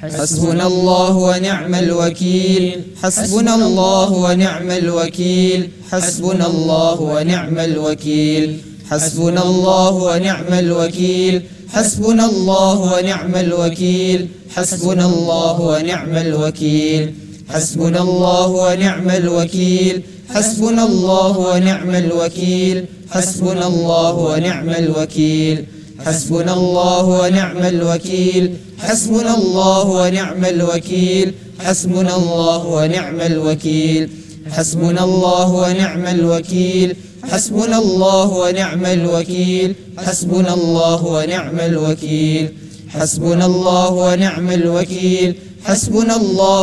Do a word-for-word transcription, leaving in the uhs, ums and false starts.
حسبنا الله ونعم الوكيل حسبنا الله ونعم الوكيل حسبنا الله ونعم الوكيل حسبنا الله ونعم الوكيل حسبنا الله ونعم الوكيل حسبنا الله ونعم الوكيل حسبنا الله ونعم الوكيل حسبنا الله ونعم الوكيل حسبنا الله ونعم الوكيل حسبنا الله ونعم الوكيل حسبنا الله ونعم الوكيل حسبنا الله ونعم الوكيل حسبنا الله ونعم الوكيل حسبنا الله ونعم الوكيل حسبنا الله ونعم الوكيل حسبنا الله ونعم الوكيل حسبنا الله